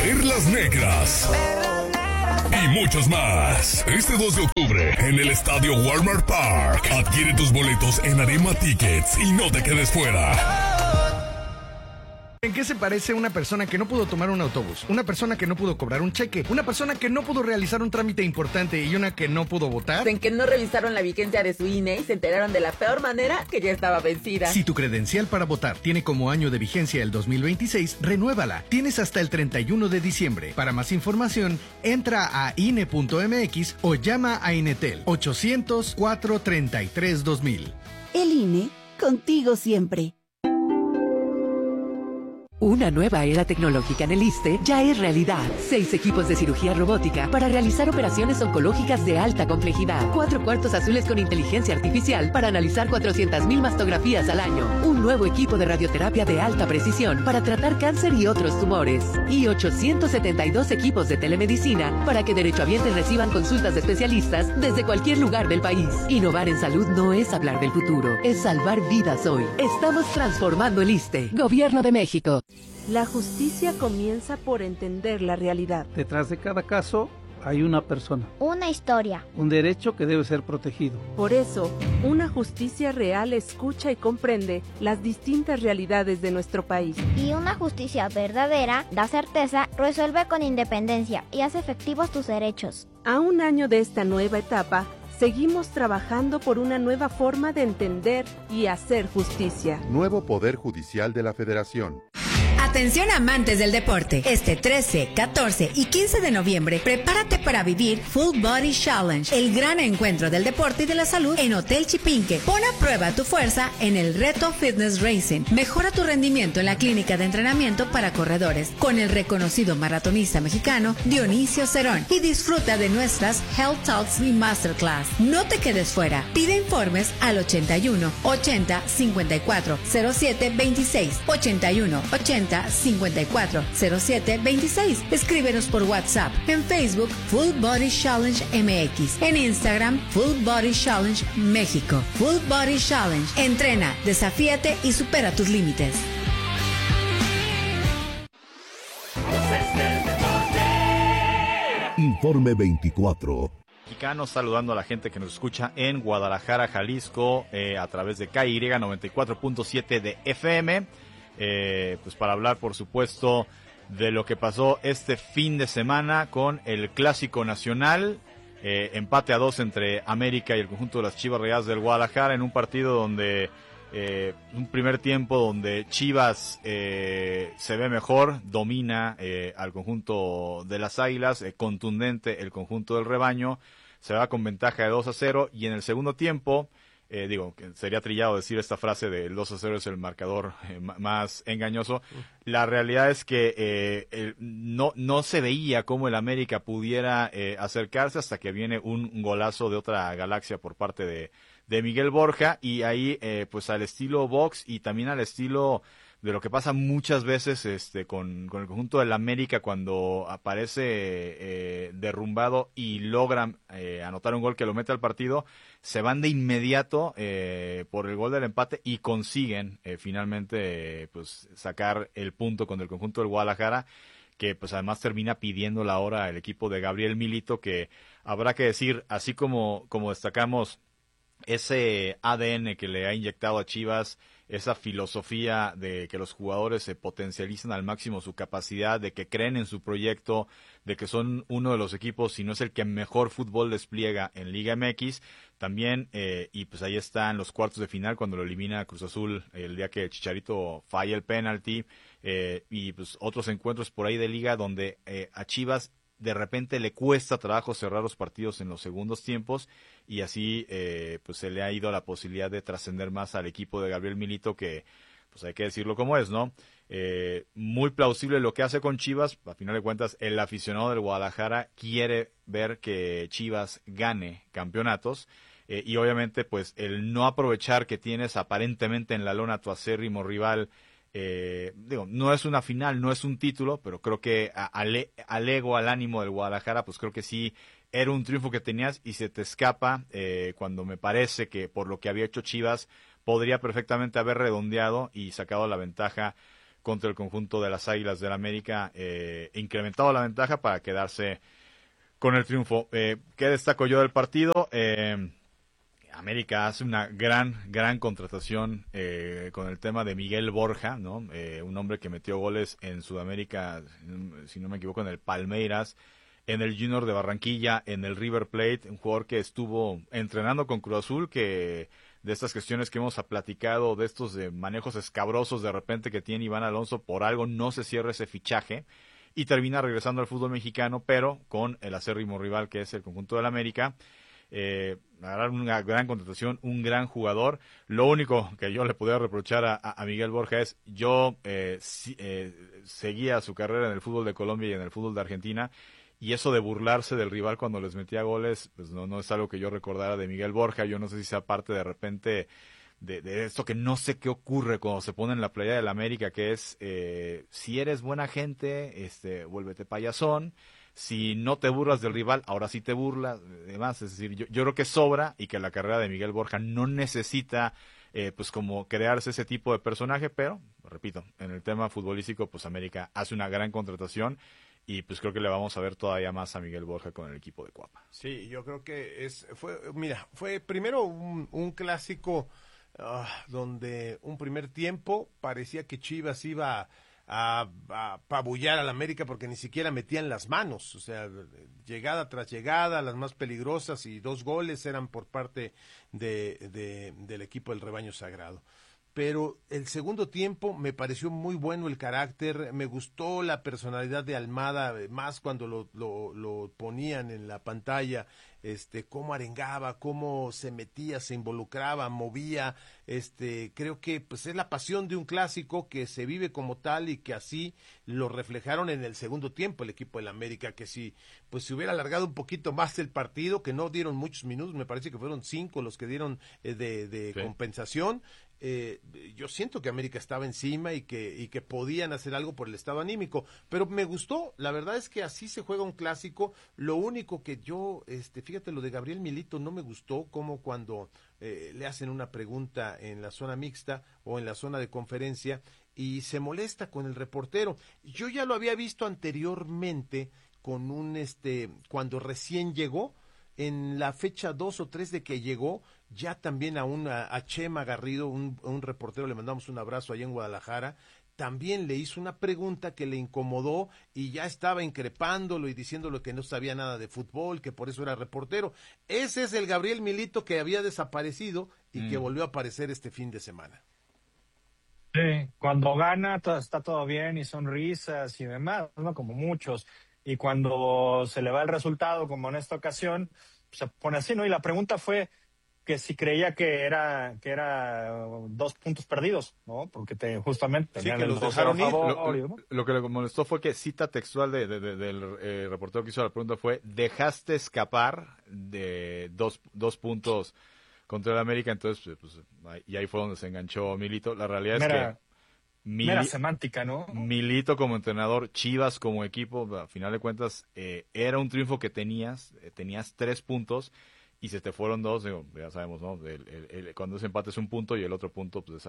Perlas Negras y muchos más. Este 2 de octubre en el Estadio Walmart Park. Adquiere tus boletos en Arema Tickets y no te quedes fuera. ¿En qué se parece una persona que no pudo tomar un autobús? Una persona que no pudo cobrar un cheque, una persona que no pudo realizar un trámite importante y una que no pudo votar. En que no revisaron la vigencia de su INE y se enteraron de la peor manera que ya estaba vencida. Si tu credencial para votar tiene como año de vigencia el 2026, renuévala. Tienes hasta el 31 de diciembre. Para más información, entra a INE.mx o llama a Inetel 800-433-2000. El INE, contigo siempre. Una nueva era tecnológica en el ISSSTE ya es realidad. 6 equipos de cirugía robótica para realizar operaciones oncológicas de alta complejidad. 4 cuartos azules con inteligencia artificial para analizar 400,000 mastografías al año. Un nuevo equipo de radioterapia de alta precisión para tratar cáncer y otros tumores. Y 872 equipos de telemedicina para que derechohabientes reciban consultas de especialistas desde cualquier lugar del país. Innovar en salud no es hablar del futuro, es salvar vidas hoy. Estamos transformando el ISSSTE. Gobierno de México. La justicia comienza por entender la realidad. Detrás de cada caso hay una persona. Una historia. Un derecho que debe ser protegido. Por eso, una justicia real escucha y comprende las distintas realidades de nuestro país. Y una justicia verdadera da certeza, resuelve con independencia y hace efectivos tus derechos. A un año de esta nueva etapa, seguimos trabajando por una nueva forma de entender y hacer justicia. Nuevo Poder Judicial de la Federación. Atención amantes del deporte, este 13, 14 y 15 de noviembre, prepárate para vivir Full Body Challenge, el gran encuentro del deporte y de la salud en Hotel Chipinque. Pon a prueba tu fuerza en el reto Fitness Racing. Mejora tu rendimiento en la clínica de entrenamiento para corredores con el reconocido maratonista mexicano Dionisio Cerón y disfruta de nuestras Health Talks y Masterclass. No te quedes fuera. Pide informes al 81 80 54 07 26 81 80 54 07 26. Escríbenos por WhatsApp, en Facebook Full Body Challenge MX, en Instagram Full Body Challenge México. Full Body Challenge. Entrena, desafíate y supera tus límites. Informe 24. Mexicanos, saludando a la gente que nos escucha en Guadalajara, Jalisco, a través de KY 94.7 de FM. Pues para hablar, por supuesto, de lo que pasó este fin de semana con el Clásico Nacional, empate a 2 entre América y el conjunto de las Chivas Rayadas del Guadalajara, en un partido donde un primer tiempo donde Chivas se ve mejor, domina al conjunto de las Águilas, contundente el conjunto del rebaño, se va con ventaja de 2-0, y en el segundo tiempo, digo, que sería trillado decir esta frase de el 2-0 es el marcador más engañoso. La realidad es que no se veía cómo el América pudiera acercarse hasta que viene un golazo de otra galaxia por parte de Miguel Borja, y ahí pues al estilo box y también al estilo de lo que pasa muchas veces con el conjunto del América cuando aparece derrumbado y logran anotar un gol que lo mete al partido, se van de inmediato por el gol del empate y consiguen finalmente pues sacar el punto con el conjunto del Guadalajara, que pues además termina pidiendo la hora el equipo de Gabriel Milito, que habrá que decir, así como destacamos ese ADN que le ha inyectado a Chivas, esa filosofía de que los jugadores se potencializan al máximo su capacidad, de que creen en su proyecto, de que son uno de los equipos, si no es el que mejor fútbol despliega en Liga MX, también, y pues ahí están los cuartos de final cuando lo elimina Cruz Azul el día que el Chicharito falla el penalti, y pues otros encuentros por ahí de Liga donde a Chivas de repente le cuesta trabajo cerrar los partidos en los segundos tiempos, y así pues se le ha ido la posibilidad de trascender más al equipo de Gabriel Milito, que pues hay que decirlo como es, ¿no? Muy plausible lo que hace con Chivas. A final de cuentas, el aficionado del Guadalajara quiere ver que Chivas gane campeonatos, y obviamente pues el no aprovechar que tienes aparentemente en la lona tu acérrimo rival. Digo, no es una final, no es un título, pero creo que al ego, al ánimo del Guadalajara, pues creo que sí era un triunfo que tenías y se te escapa, cuando me parece que por lo que había hecho Chivas podría perfectamente haber redondeado y sacado la ventaja contra el conjunto de las Águilas del América, incrementado la ventaja para quedarse con el triunfo. ¿Qué destaco yo del partido? América hace una gran contratación con el tema de Miguel Borja, ¿no? Un hombre que metió goles en Sudamérica, si no me equivoco, en el Palmeiras, en el Junior de Barranquilla, en el River Plate, un jugador que estuvo entrenando con Cruz Azul, que de estas cuestiones que hemos platicado, de estos de manejos escabrosos de repente que tiene Iván Alonso, por algo no se cierra ese fichaje y termina regresando al fútbol mexicano, pero con el acérrimo rival que es el conjunto del América. Una gran contratación, un gran jugador. Lo único que yo le podría reprochar a Miguel Borja es, yo seguía su carrera en el fútbol de Colombia y en el fútbol de Argentina, y eso de burlarse del rival cuando les metía goles, pues no es algo que yo recordara de Miguel Borja. Yo no sé si sea parte de repente de esto que no sé qué ocurre cuando se pone en la playa del América, que es, si eres buena gente, vuélvete payasón. Si no te burlas del rival, ahora sí te burlas, demás. Es decir, yo creo que sobra, y que la carrera de Miguel Borja no necesita pues como crearse ese tipo de personaje, pero, repito, en el tema futbolístico, pues América hace una gran contratación, y pues creo que le vamos a ver todavía más a Miguel Borja con el equipo de Cuapa. Sí, yo creo que fue primero un clásico donde un primer tiempo parecía que Chivas iba a apabullar al América porque ni siquiera metían las manos, o sea, llegada tras llegada, las más peligrosas, y 2 goles eran por parte del equipo del Rebaño Sagrado. Pero el segundo tiempo me pareció muy bueno el carácter, me gustó la personalidad de Almada, más cuando lo ponían en la pantalla, cómo arengaba, cómo se metía, se involucraba, movía, creo que pues es la pasión de un clásico que se vive como tal, y que así lo reflejaron en el segundo tiempo el equipo del América, que si pues se hubiera alargado un poquito más el partido, que no dieron muchos minutos, me parece que fueron 5 los que dieron de sí, compensación. Yo siento que América estaba encima y que podían hacer algo por el estado anímico, pero me gustó. La verdad es que así se juega un clásico. Lo único que yo, fíjate, lo de Gabriel Milito no me gustó, como cuando le hacen una pregunta en la zona mixta o en la zona de conferencia y se molesta con el reportero. Yo ya lo había visto anteriormente con cuando recién llegó, en la fecha 2 o 3 de que llegó, ya también a Chema Garrido, un reportero, le mandamos un abrazo allá en Guadalajara, también le hizo una pregunta que le incomodó y ya estaba increpándolo y diciéndole que no sabía nada de fútbol, que por eso era reportero. Ese es el Gabriel Milito que había desaparecido y que volvió a aparecer este fin de semana. Sí, cuando gana está todo bien y sonrisas y demás, ¿no? Como muchos. Y cuando se le va el resultado, como en esta ocasión, se pone así, ¿no? Y la pregunta fue que si creía que era 2 puntos perdidos, ¿no? Porque justamente sí, tenían que el los dejaron ir. Lo que le molestó fue que cita textual del reportero que hizo la pregunta fue: dejaste escapar de dos puntos contra el América. Entonces, pues, y ahí fue donde se enganchó Milito. La realidad es que mera semántica, ¿no? Milito como entrenador, Chivas como equipo, a final de cuentas, era un triunfo que tenías 3 puntos y se te fueron 2, ya sabemos, ¿no? Cuando ese empate es 1 punto y el otro punto, pues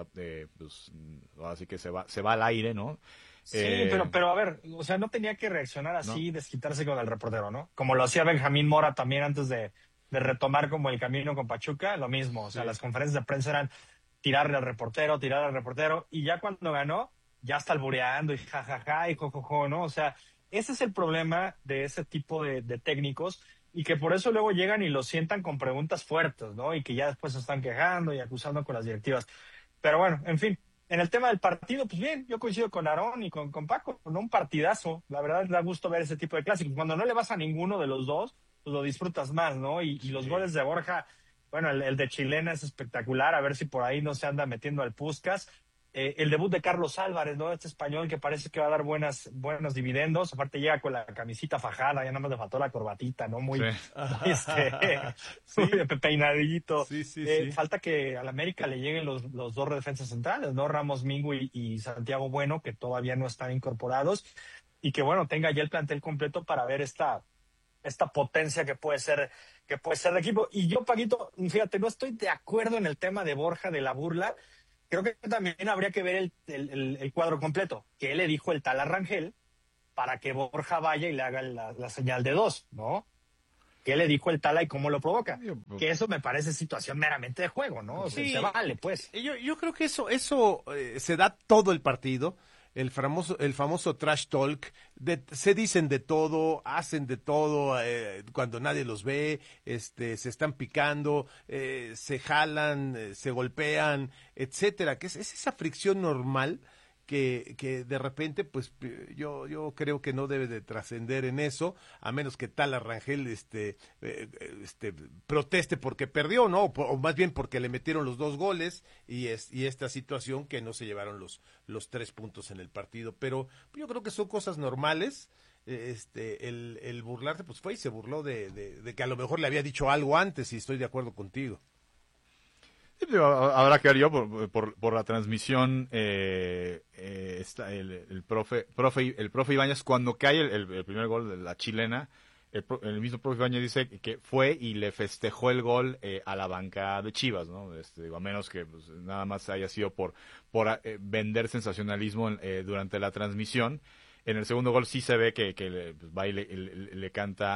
así que se va al aire, ¿no? Sí, pero a ver, o sea, no tenía que reaccionar así, ¿no? Desquitarse con el reportero, ¿no? Como lo hacía Benjamín Mora también antes de retomar como el camino con Pachuca, lo mismo, o sea, sí, las conferencias de prensa eran tirarle al reportero, y ya cuando ganó, ya está albureando y jajaja y jojojo, ¿no? O sea, ese es el problema de ese tipo de técnicos, y que por eso luego llegan y lo sientan con preguntas fuertes, ¿no? Y que ya después se están quejando y acusando con las directivas. Pero bueno, en fin, en el tema del partido, pues bien, yo coincido con Aarón y con Paco, ¿no? Un partidazo. La verdad da gusto ver ese tipo de clásicos. Cuando no le vas a ninguno de los dos, pues lo disfrutas más, ¿no? Y los goles de Borja, bueno, el de Chilena es espectacular, a ver si por ahí no se anda metiendo al Puskás. El debut de Carlos Álvarez, ¿no? Este español que parece que va a dar buenos dividendos. Aparte llega con la camisita fajada, ya nada más le faltó la corbatita, ¿no? Muy, sí. Muy peinadito. Sí. Falta que al América le lleguen los 2 defensas centrales, ¿no? Ramos Mingo y Santiago Bueno, que todavía no están incorporados. Y que, bueno, tenga ya el plantel completo para ver esta potencia que puede ser de equipo. Y yo, Paquito, fíjate, no estoy de acuerdo en el tema de Borja, de la burla. creo que también habría que ver el cuadro completo. ¿Qué le dijo el tal a Rangel para que Borja vaya y le haga la señal de 2, ¿no? ¿Qué le dijo el Tala y cómo lo provoca? Que eso me parece situación meramente de juego, ¿no? Sí, se vale, pues. Yo creo que eso se da todo el partido. El famoso trash talk, se dicen de todo, hacen de todo, cuando nadie los ve, se están picando, se jalan, se golpean, etcétera, que es esa fricción normal que de repente, pues yo creo que no debe de trascender en eso, a menos que tal Rangel proteste porque perdió, ¿no? O más bien porque le metieron los 2 goles y esta situación que no se llevaron los 3 puntos en el partido. Pero yo creo que son cosas normales. El burlarse, pues fue y se burló de que a lo mejor le había dicho algo antes, y estoy de acuerdo contigo. Habrá que ver yo por la transmisión, está el profe Ibáñez, cuando cae el primer gol de la chilena, el mismo profe Ibáñez dice que fue y le festejó el gol a la banca de Chivas, ¿no? A menos que pues, nada más haya sido por vender sensacionalismo durante la transmisión. En el segundo gol sí se ve que va y le canta,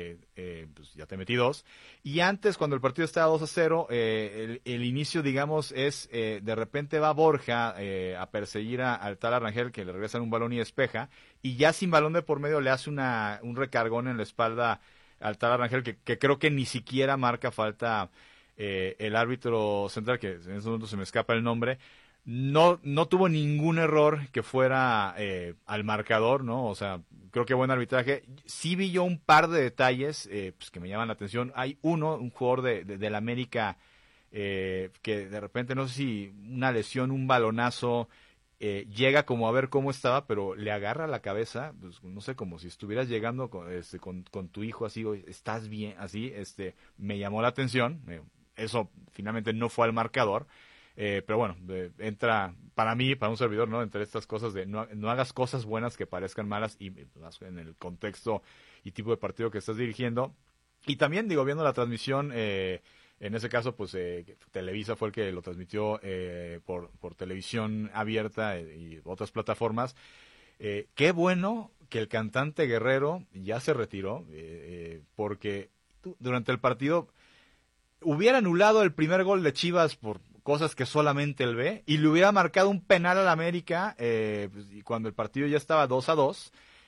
pues ya te metí 2. Y antes, cuando el partido estaba 2-0, el inicio, digamos, es, de repente va Borja a perseguir al tal Rangel, que le regresan un balón y despeja, y ya sin balón de por medio le hace un recargón en la espalda al tal Rangel, que creo que ni siquiera marca falta el árbitro central, que en ese momento se me escapa el nombre. No tuvo ningún error que fuera al marcador, ¿no? O sea, creo que buen arbitraje. Sí vi yo un par de detalles pues que me llaman la atención. Hay un jugador del América que de repente, no sé si una lesión, un balonazo, llega como a ver cómo estaba, pero le agarra la cabeza, pues no sé, como si estuvieras llegando con tu hijo así, ¿estás bien? Así, me llamó la atención. Eso finalmente no fue al marcador. Pero bueno, entra para mí, para un servidor, ¿no? Entre estas cosas de no hagas cosas buenas que parezcan malas y en el contexto y tipo de partido que estás dirigiendo. Y también, digo, viendo la transmisión, en ese caso, pues Televisa fue el que lo transmitió por televisión abierta y otras plataformas. Qué bueno que el cantante Guerrero ya se retiró, porque durante el partido hubiera anulado el primer gol de Chivas por cosas que solamente él ve, y le hubiera marcado un penal al América y cuando el partido ya estaba 2-2,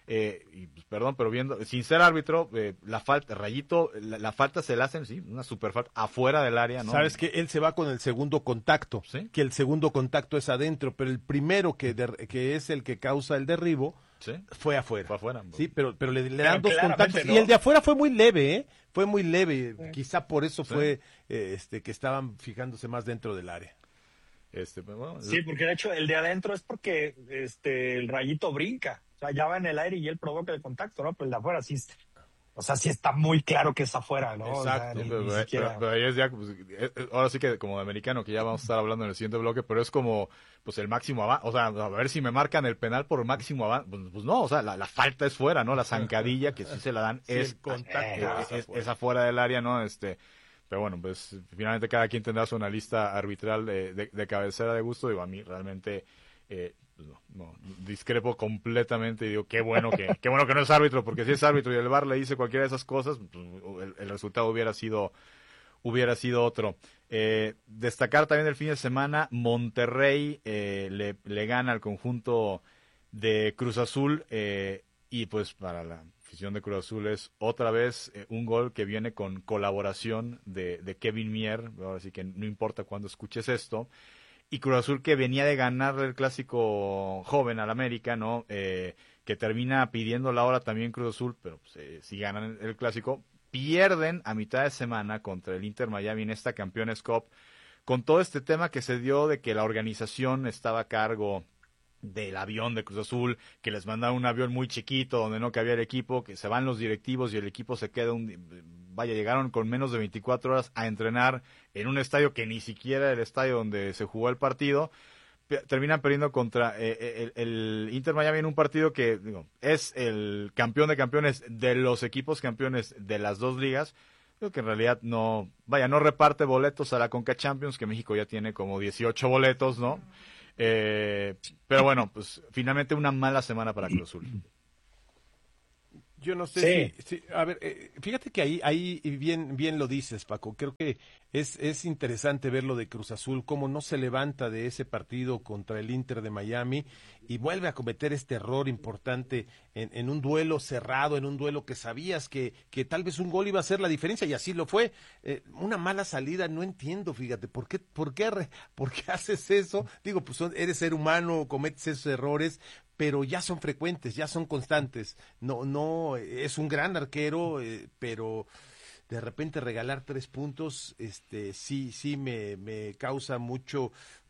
y pues, perdón, pero viendo, sin ser árbitro, la falta, Rayito, la falta se la hacen, sí, una super falta afuera del área, ¿no? Sabes que él se va con el segundo contacto, ¿sí? Que el segundo contacto es adentro, pero el primero que es el que causa el derribo, ¿sí? Fue afuera. Fue afuera. Sí, pero le dan 2 contactos, ¿no? Y el de afuera fue muy leve, fue muy leve, quizá por eso fue que estaban fijándose más dentro del área. Bueno, sí, porque de hecho el de adentro es porque el Rayito brinca, o sea, ya va en el aire y él provoca el contacto, ¿no? Pero el de afuera sí, o sea, sí está muy claro que es afuera, ¿no? Exacto. O sea, pero ahí es ya, pues, ahora sí que como de americano, que ya vamos a estar hablando en el siguiente bloque, pero es como, pues el máximo avance, o sea, a ver si me marcan el penal por máximo avance, pues no, o sea, la falta es fuera, ¿no? La zancadilla que sí se la dan sí, es, es afuera del área, ¿no? Pero bueno, pues finalmente cada quien tendrá su analista arbitral de cabecera de gusto. Digo, a mí realmente no, discrepo completamente y digo, qué bueno que no es árbitro, porque si es árbitro y el VAR le dice cualquiera de esas cosas, pues, el resultado hubiera sido otro. Destacar también el fin de semana, Monterrey le gana al conjunto de Cruz Azul y pues para la afición de Cruz Azul es otra vez un gol que viene con colaboración de Kevin Mier, ahora sí que no importa cuándo escuches esto, y Cruz Azul que venía de ganar el clásico joven al América, ¿no? Que termina pidiendo la hora también Cruz Azul, pero pues, si ganan el clásico, pierden a mitad de semana contra el Inter Miami en esta Campeones Cup, con todo este tema que se dio de que la organización estaba a cargo del avión de Cruz Azul, que les mandaron un avión muy chiquito donde no cabía el equipo, que se van los directivos y el equipo se queda llegaron con menos de 24 horas a entrenar en un estadio que ni siquiera era el estadio donde se jugó el partido. Terminan perdiendo contra el Inter Miami en un partido que es el campeón de campeones de los equipos campeones de las dos ligas. Creo que en realidad no reparte boletos a la Conca Champions, que México ya tiene como 18 boletos, ¿no? Pero bueno, pues finalmente una mala semana para Cruz Azul. Yo no sé si a ver, fíjate que ahí bien lo dices, Paco. Creo que es interesante ver lo de Cruz Azul, cómo no se levanta de ese partido contra el Inter de Miami y vuelve a cometer este error importante en un duelo cerrado, en un duelo que sabías que tal vez un gol iba a hacer la diferencia, y así lo fue. Una mala salida, no entiendo, fíjate, ¿por qué haces eso? Digo, pues eres ser humano, cometes esos errores, pero ya son frecuentes, ya son constantes. No, es un gran arquero, pero de repente regalar 3 puntos, sí me causa mucho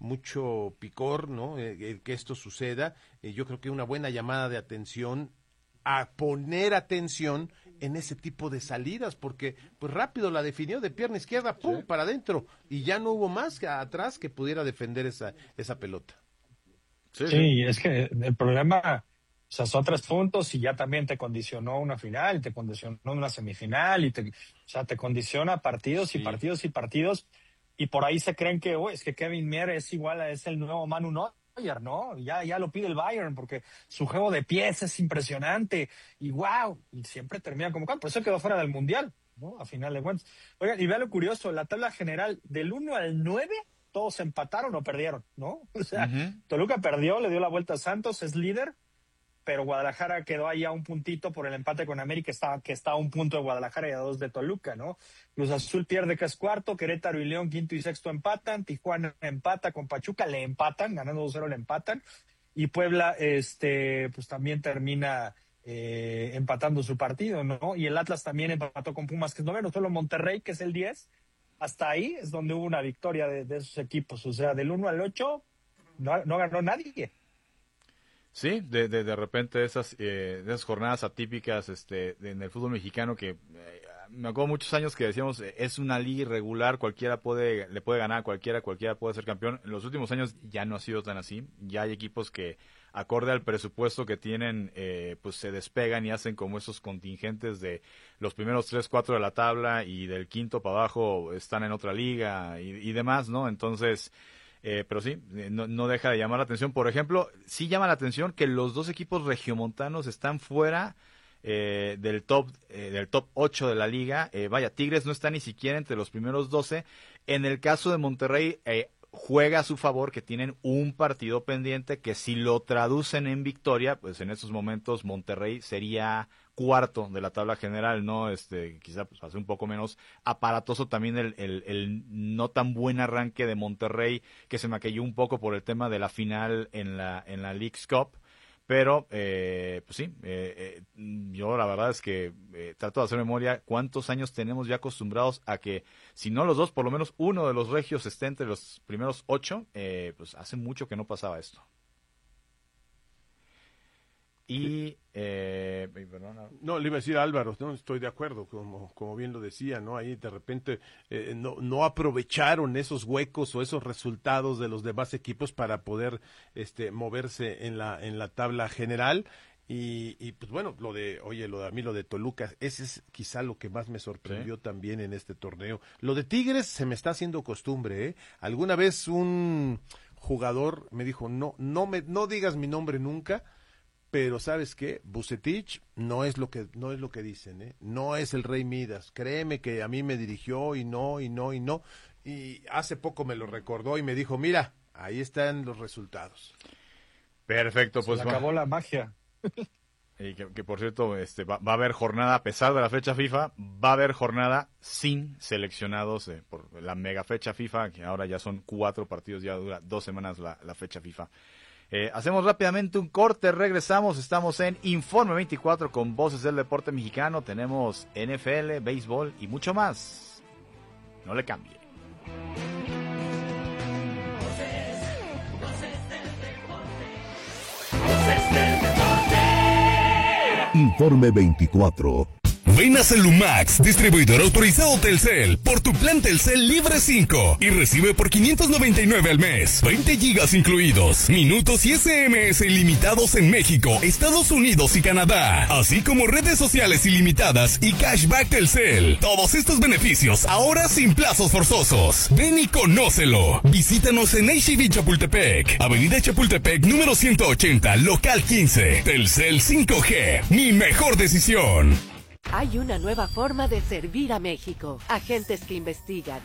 picor, ¿no? Que esto suceda. Yo creo que una buena llamada de atención, a poner atención en ese tipo de salidas, porque pues rápido la definió de pierna izquierda, pum, para adentro, y ya no hubo más atrás que pudiera defender esa pelota. Sí, es que el problema, o sea, son 3 puntos y ya también te condicionó una final, te condicionó una semifinal, y te condiciona partidos y partidos y partidos, y por ahí se creen que, es que Kevin Mier es el nuevo Manu Neuer, ¿no? Ya lo pide el Bayern, porque su juego de pies es impresionante, y wow, y siempre termina como por eso quedó fuera del Mundial, ¿no? A final de cuentas. Oigan, y vean lo curioso, la tabla general, del 1 al 9, todos empataron o perdieron, ¿no? O sea, Toluca perdió, le dio la vuelta a Santos, es líder, pero Guadalajara quedó ahí a un puntito por el empate con América, que está a un punto de Guadalajara y a 2 de Toluca, ¿no? Cruz Azul pierde, que es cuarto, Querétaro y León quinto y sexto empatan, Tijuana empata con Pachuca, le empatan, ganando 2-0 le empatan, y Puebla, pues también termina empatando su partido, ¿no? Y el Atlas también empató con Pumas, que es noveno, solo Monterrey, que es el 10, hasta ahí es donde hubo una victoria de esos equipos. O sea, del 1 al 8 no ganó nadie. Sí, de repente de esas jornadas atípicas en el fútbol mexicano, que me acuerdo muchos años que decíamos, es una liga irregular, le puede ganar a cualquiera puede ser campeón. En los últimos años ya no ha sido tan así. Ya hay equipos que, acorde al presupuesto que tienen, pues se despegan y hacen como esos contingentes de los primeros 3, 4 de la tabla, y del quinto para abajo están en otra liga y demás, ¿no? Entonces, pero sí, no deja de llamar la atención. Por ejemplo, sí llama la atención que los 2 equipos regiomontanos están fuera del top 8 de la liga. Tigres no está ni siquiera entre los primeros 12. En el caso de Monterrey, juega a su favor que tienen un partido pendiente, que si lo traducen en victoria, pues en estos momentos Monterrey sería cuarto de la tabla general, ¿no? Quizá pues hace un poco menos aparatoso también el no tan buen arranque de Monterrey, que se maquilló un poco por el tema de la final en la Leagues Cup. Pero, pues sí, yo la verdad es que trato de hacer memoria cuántos años tenemos ya acostumbrados a que, si no los 2, por lo menos uno de los regios esté entre los primeros 8, pues hace mucho que no pasaba esto. Y, no, le iba a decir a Álvaro, no estoy de acuerdo, como bien lo decía, ¿no? Ahí de repente no aprovecharon esos huecos o esos resultados de los demás equipos para poder moverse en la tabla general. Y pues bueno, lo de a mí lo de Toluca, ese es quizá lo que más me sorprendió también en este torneo. Lo de Tigres se me está haciendo costumbre, ¿eh? Alguna vez un jugador me dijo, no digas mi nombre nunca. Pero ¿sabes qué? Vucetich no es lo que dicen, ¿eh? No es el Rey Midas. Créeme que a mí me dirigió y no. Y hace poco me lo recordó y me dijo, mira, ahí están los resultados. Perfecto, pues se acabó la magia. Y que por cierto, va a haber jornada, a pesar de la fecha FIFA, va a haber jornada sin seleccionados por la mega fecha FIFA, que ahora ya son 4 partidos, ya dura 2 semanas la fecha FIFA. Hacemos rápidamente un corte, regresamos, estamos en Informe 24 con voces del deporte mexicano, tenemos NFL, béisbol y mucho más. No le cambie. Informe 24. Ven a Celumax, distribuidor autorizado Telcel, por tu plan Telcel Libre 5 y recibe por $599 al mes, 20 gigas incluidos, minutos y SMS ilimitados en México, Estados Unidos y Canadá, así como redes sociales ilimitadas y cashback Telcel. Todos estos beneficios ahora sin plazos forzosos. Ven y conócelo. Visítanos en H-E-B Chapultepec, Avenida Chapultepec número 180, local 15. Telcel 5G, mi mejor decisión. Hay una nueva forma de servir a México. Agentes que investigan,